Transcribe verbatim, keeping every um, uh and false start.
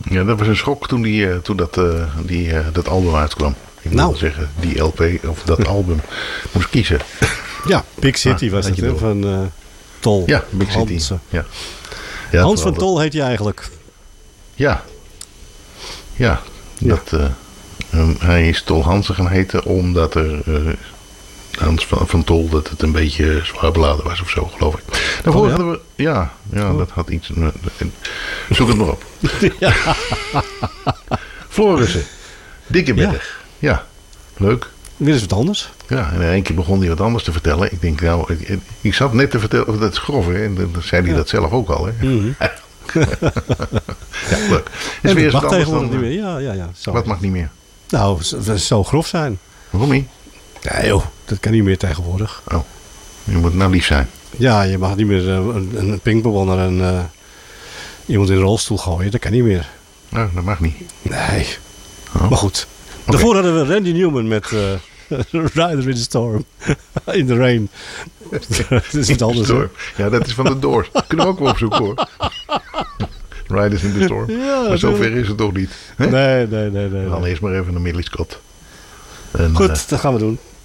Ja, dat was een schok toen, die, uh, toen dat, uh, die, uh, dat album uitkwam. Ik moet nou. wel zeggen, die L P of dat album moest kiezen. Ja, Big City ah, was het, hè, van uh, Tol. Ja, Big City. Hans, ja. Ja, Hans van Tol heet je eigenlijk. Ja. Ja, ja. Dat, uh, um, hij is Tol Hansen gaan heten omdat er... Uh, Hans van, van Tol, dat het een beetje zwaar beladen was of zo, geloof ik. Daarvoor oh, ja? hadden we... Ja, ja oh. dat had iets... Uh, zoek het maar op. Ja. Florissen. Dikkeberg. Ja. ja, leuk. Weer eens wat anders. Ja, en in één keer begon hij wat anders te vertellen. Ik denk, nou, ik, ik zat net te vertellen, of dat is grof, hè? En dan zei hij ja. dat zelf ook al, hè? Mm-hmm. Ja, leuk. En weer mag tegenwoordig niet meer. Ja, ja, ja. Wat mag niet meer? Nou, het zou grof zijn. Waarom niet? Nee joh, dat kan niet meer tegenwoordig. Oh, je moet nou lief zijn. Ja, je mag niet meer uh, een, een pinkbal naar een, uh, iemand in een rolstoel gooien. Dat kan niet meer. Nou, dat mag niet. Nee. Oh. Maar goed. Okay. Daarvoor hadden we Randy Newman met uh, Rider in the Storm. In the Rain. Dat is iets anders hoor. Ja, dat is van de Doors. Dat kunnen we ook wel opzoeken hoor. Riders in the Storm. Ja, maar zover is het toch niet. Hè? Nee, nee, nee. nee dan nee. eerst maar even naar Midley Scott. En, goed, uh, dat gaan we doen.